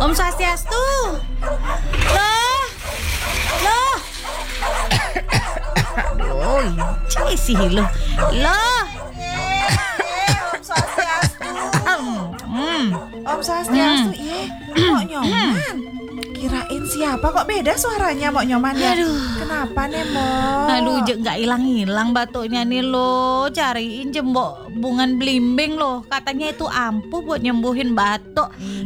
Om Swastiastu. Loh. Loh. Aduh, ini sih loh. Loh. Om Swastiastu. Om Swastiastu, Mok Nyoman. Kirain siapa kok beda suaranya Mok Nyoman ya? Aduh. Kenapa nih Mok? Aduh, nggak hilang-hilang batuknya nih lo. Cariin jembok bungan belimbing lo. Katanya itu ampuh buat nyembuhin batuk.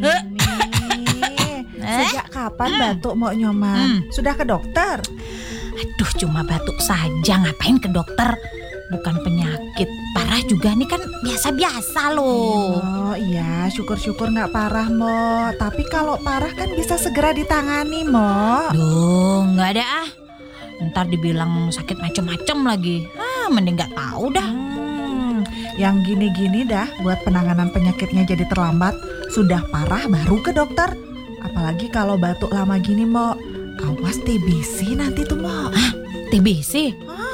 Sejak kapan batuk Mok Nyoman? Sudah ke dokter? Aduh, cuma batuk saja. Ngapain ke dokter? Bukan penyakit parah juga nih, kan biasa-biasa loh. Oh iya, syukur-syukur gak parah Mok. Tapi kalau parah kan bisa segera ditangani Mok. Duh, nggak ada ah. Ntar dibilang sakit macem-macem lagi. Mending nggak tahu dah. Yang gini-gini dah buat penanganan penyakitnya jadi terlambat. Sudah parah baru ke dokter. Apalagi kalau batuk lama gini Mok. Awas TBC nanti tuh Mok. TBC?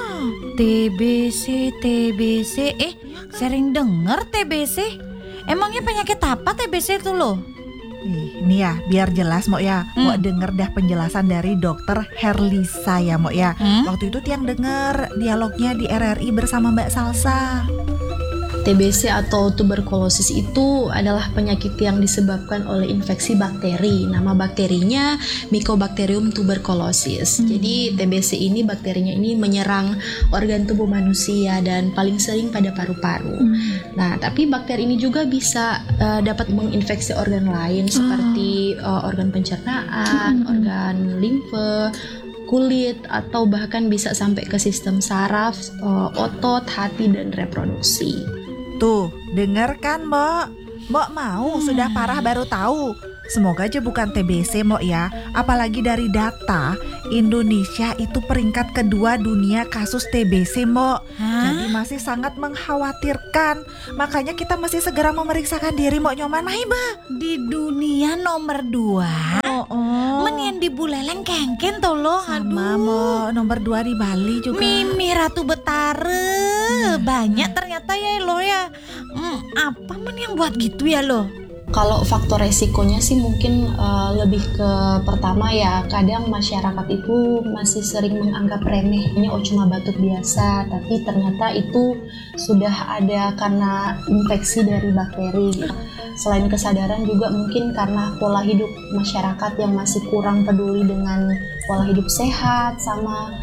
TBC. Sering denger TBC. Emangnya penyakit apa TBC itu loh? Nih ya, biar jelas Mok ya. Mok denger dah penjelasan dari dokter Herlisa ya Mok ya. Waktu itu Tiang denger dialognya di RRI bersama Mbak Salsa. TBC atau tuberkulosis itu adalah penyakit yang disebabkan oleh infeksi bakteri. Nama bakterinya Mycobacterium tuberculosis. Jadi TBC ini, bakterinya ini menyerang organ tubuh manusia dan paling sering pada paru-paru. Nah, tapi bakteri ini juga bisa dapat menginfeksi organ lain seperti organ pencernaan, organ limfe, kulit, atau bahkan bisa sampai ke sistem saraf, otot, hati, dan reproduksi. Tuh, denger kan Mok? Mok mau sudah parah baru tahu. Semoga aja bukan TBC Mok ya. Apalagi dari data, Indonesia itu peringkat kedua dunia kasus TBC Mok. Jadi masih sangat mengkhawatirkan. Makanya kita mesti segera memeriksakan diri Mok Nyoman Mahiba. Di dunia nomor 2. Men di Buleleng kengken toh lo. Sama Mok, nomor 2 di Bali juga. Mimi Ratu Betara. Banyak ternyata ya lo ya. Apa men yang buat gitu ya lo? Kalau faktor resikonya sih mungkin lebih ke pertama ya, kadang masyarakat itu masih sering menganggap remeh ini cuma batuk biasa, tapi ternyata itu sudah ada karena infeksi dari bakteri. Selain kesadaran juga mungkin karena pola hidup masyarakat yang masih kurang peduli dengan pola hidup sehat sama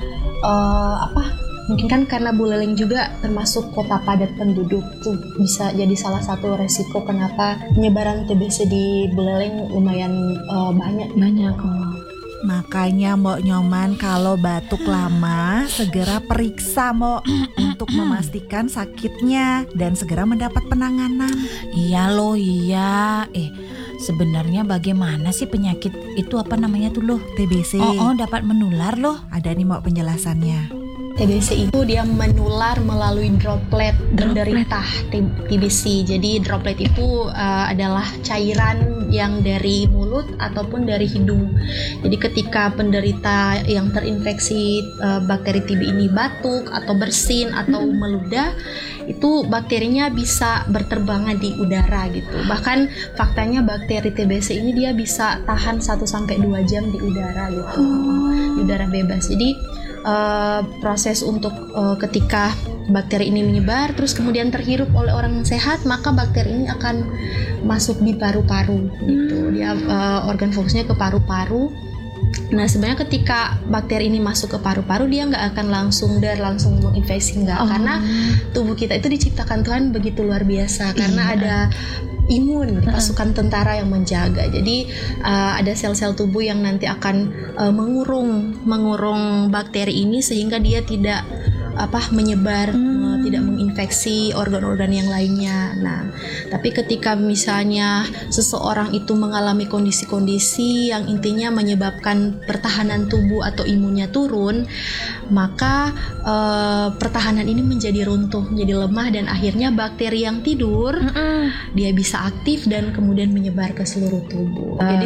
mungkin kan karena Buleleng juga termasuk kota padat penduduk, tuh bisa jadi salah satu resiko kenapa penyebaran TBC di Buleleng lumayan banyak. Makanya Mok Nyoman kalau batuk lama segera periksa Mok untuk memastikan sakitnya dan segera mendapat penanganan. Iya lo, iya. Sebenarnya bagaimana sih penyakit itu, apa namanya tuh lo? TBC. Dapat menular loh. Ada nih Mok penjelasannya. TBC itu dia menular melalui droplet penderita TBC. Jadi droplet itu adalah cairan yang dari mulut ataupun dari hidung. Jadi ketika penderita yang terinfeksi bakteri TB ini batuk atau bersin atau meludah, itu bakterinya bisa berterbangan di udara gitu. Bahkan faktanya bakteri TBC ini dia bisa tahan 1-2 jam di udara gitu. Di udara bebas. Jadi proses untuk ketika bakteri ini menyebar terus kemudian terhirup oleh orang yang sehat, maka bakteri ini akan masuk di paru-paru gitu. Dia organ fokusnya ke paru-paru. Nah, sebenarnya ketika bakteri ini masuk ke paru-paru, dia nggak akan langsung menginfeksi, karena tubuh kita itu diciptakan Tuhan begitu luar biasa, karena ada imun, pasukan tentara yang menjaga. Jadi ada sel-sel tubuh yang nanti akan mengurung bakteri ini sehingga dia tidak menyebar, tidak menginfeksi organ-organ yang lainnya. Nah, tapi ketika misalnya seseorang itu mengalami kondisi-kondisi yang intinya menyebabkan pertahanan tubuh atau imunnya turun, maka pertahanan ini menjadi runtuh, menjadi lemah, dan akhirnya bakteri yang tidur dia bisa aktif dan kemudian menyebar ke seluruh tubuh. Jadi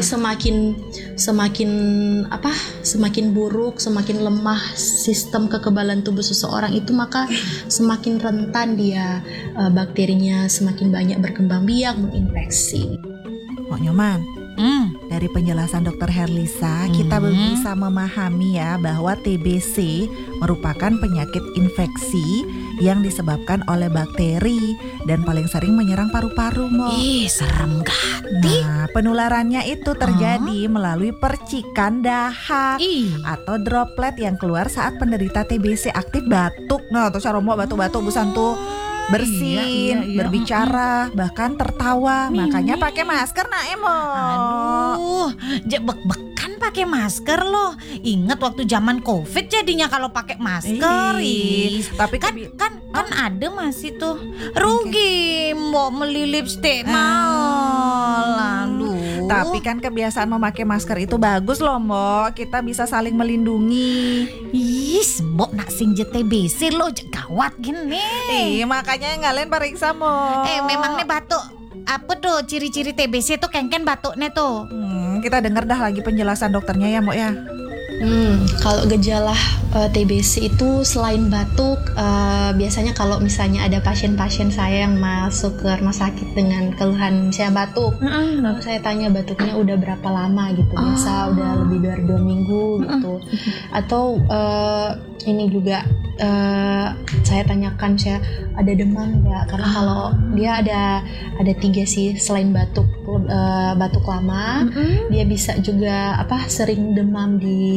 semakin buruk, semakin lemah sistem kekebalan tubuh seseorang itu, maka semakin rentan dia bakterinya semakin banyak berkembang biak, menginfeksi. Mok Nyoman, Dari penjelasan Dokter Herlisa, kita bisa memahami ya bahwa TBC merupakan penyakit infeksi yang disebabkan oleh bakteri dan paling sering menyerang paru-paru, Mo. Ih, serem gati. Nah, penularannya itu terjadi melalui percikan dahak atau droplet yang keluar saat penderita TBC aktif batuk. Nah, tuh Saromo batuk-batuk busan tuh bersin, Iya. berbicara, bahkan tertawa. Makanya pakai masker, nak Emo. Aduh, bek-bekan pakai masker loh. Ingat waktu zaman Covid jadinya kalau pakai masker. Ih, tapi kan ada masih tuh. Rugi mau beli lipstick mau. Lalu. Tapi kan kebiasaan memakai masker itu bagus loh, Mo. Kita bisa saling melindungi. Mbok nak sing TBC lo gawat gini. Makanya ngalen periksa, Mo. Memangnya batuk apa tuh ciri-ciri TBC tuh kengken batuknya tuh? Kita denger dah lagi penjelasan dokternya ya, Mo ya. Kalau gejala TBC itu selain batuk, biasanya kalau misalnya ada pasien-pasien saya yang masuk ke rumah sakit dengan keluhan misalnya batuk, saya tanya batuknya udah berapa lama gitu, biasa udah lebih dari 2 minggu gitu, atau ini juga saya tanyakan saya ada demam nggak, karena kalau dia ada 3 sih selain batuk lama, dia bisa juga sering demam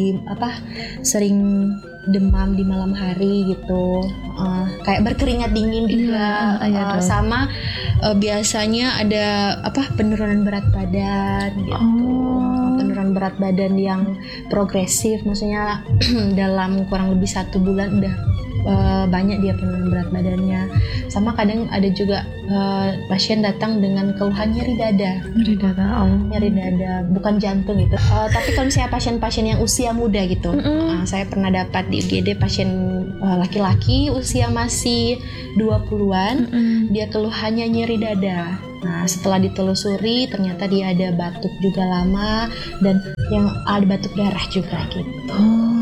di malam hari gitu, kayak berkeringat dingin juga, sama biasanya ada penurunan berat badan gitu, penurunan berat badan yang progresif, maksudnya dalam kurang lebih 1 bulan udah banyak dia penurunan berat badannya. Sama kadang ada juga pasien datang dengan keluhan nyeri dada, nyeri dada, bukan jantung gitu. Tapi kalau misalnya pasien-pasien yang usia muda gitu, saya pernah dapat di UGD pasien laki-laki usia masih 20-an, dia keluhannya nyeri dada. Nah, setelah ditelusuri ternyata dia ada batuk juga lama dan yang ada batuk darah juga gitu.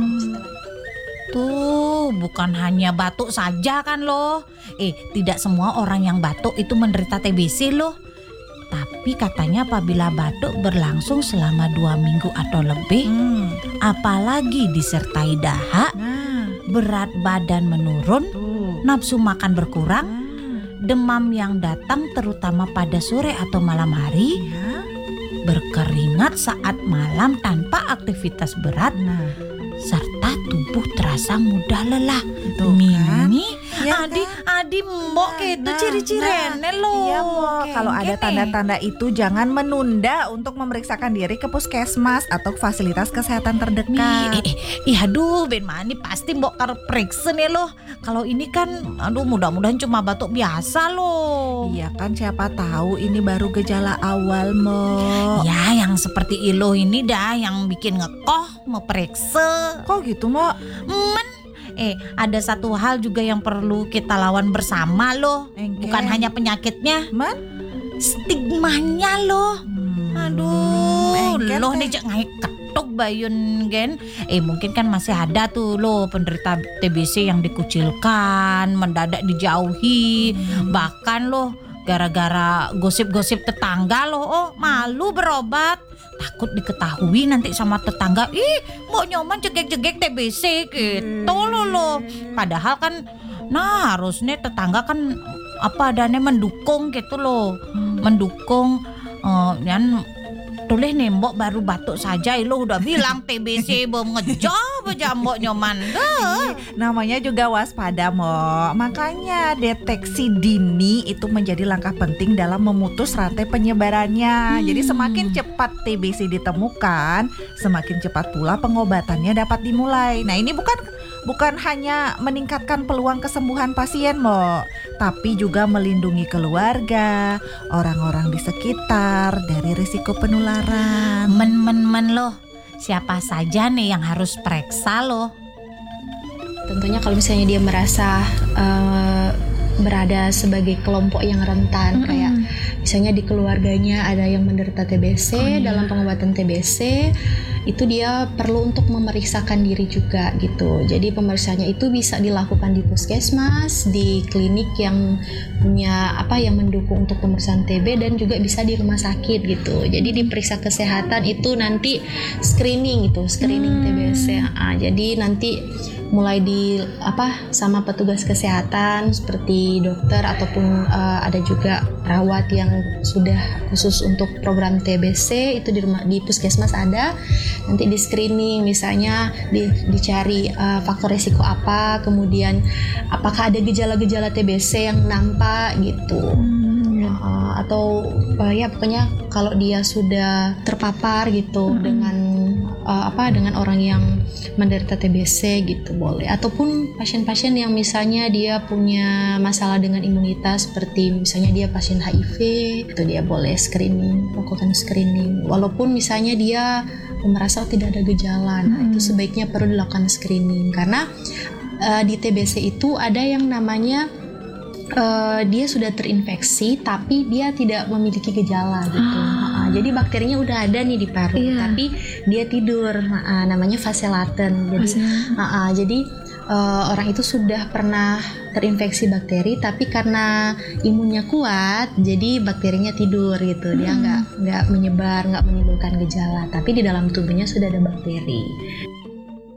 Tuh, bukan hanya batuk saja kan loh. Tidak semua orang yang batuk itu menderita TBC loh. Tapi katanya apabila batuk berlangsung selama 2 minggu atau lebih, apalagi disertai dahak, berat badan menurun, nafsu makan berkurang, demam yang datang terutama pada sore atau malam hari, berkeringat saat malam tanpa aktivitas berat, serta tubuh terasa mudah lelah. Mimi, Ya, Adi, mbok itu ciri-cirinya loh. Iya, Mo. Kalau ada tanda-tanda itu jangan menunda untuk memeriksakan diri ke puskesmas atau fasilitas kesehatan terdekat. Aduh, Ben Mani pasti mbok periksa nih loh. Kalau ini kan, mudah-mudahan cuma batuk biasa loh. Iya kan, siapa tahu ini baru gejala awal, Mo. Ya, yang seperti Ilo ini dah yang bikin ngekoh mau periksa. Kok gitu, Mo? Ada satu hal juga yang perlu kita lawan bersama loh. Bukan hanya penyakitnya, stigmanya loh. Aduh, loh nih cek ngai ketuk bayun gen. Mungkin kan masih ada tuh loh penderita TBC yang dikucilkan, mendadak dijauhi, bahkan loh gara-gara gosip-gosip tetangga loh, malu berobat. Takut diketahui nanti sama tetangga, mau nyoman jegek-jegek TBC gitu loh. Padahal kan, harusnya tetangga kan adanya mendukung gitu loh, mendukung. Tulis nih mbok baru batuk saja lo udah bilang TBC belum ngejob aja mbok nyoman. Namanya juga waspada, Mo. Makanya deteksi dini itu menjadi langkah penting dalam memutus rantai penyebarannya. Jadi semakin cepat TBC ditemukan, semakin cepat pula pengobatannya dapat dimulai. Nah, ini bukan hanya meningkatkan peluang kesembuhan pasien, Mo, tapi juga melindungi keluarga, orang-orang di sekitar dari risiko penularan. Men loh, siapa saja nih yang harus periksa loh? Tentunya kalau misalnya dia merasa berada sebagai kelompok yang rentan, kayak misalnya di keluarganya ada yang menderita TBC. Dalam pengobatan TBC itu dia perlu untuk memeriksakan diri juga gitu. Jadi pemeriksaannya itu bisa dilakukan di puskesmas, di klinik yang punya yang mendukung untuk pemeriksaan TB, dan juga bisa di rumah sakit gitu. Jadi diperiksa kesehatan itu nanti screening TBC. Jadi nanti mulai sama petugas kesehatan seperti dokter ataupun ada juga perawat yang sudah khusus untuk program TBC itu di puskesmas ada. Nanti di screening, misalnya dicari faktor resiko apa, kemudian apakah ada gejala-gejala TBC yang nampak gitu. Atau pokoknya kalau dia sudah terpapar gitu dengan orang yang menderita TBC gitu boleh. Ataupun pasien-pasien yang misalnya dia punya masalah dengan imunitas, seperti misalnya dia pasien HIV, itu dia boleh lakukan screening. Walaupun misalnya dia merasa tidak ada gejala, itu sebaiknya perlu dilakukan screening, karena di TBC itu ada yang namanya dia sudah terinfeksi tapi dia tidak memiliki gejala gitu. Jadi bakterinya udah ada nih di paru, tapi dia tidur, namanya fase laten. Jadi orang itu sudah pernah terinfeksi bakteri, tapi karena imunnya kuat, jadi bakterinya tidur gitu. Dia nggak menyebar, nggak menimbulkan gejala, tapi di dalam tubuhnya sudah ada bakteri.